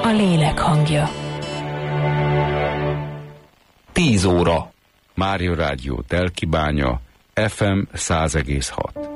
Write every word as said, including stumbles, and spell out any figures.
a lélek hangja. tíz óra. Mária Rádió Telkibánya, ef em száz egész hat.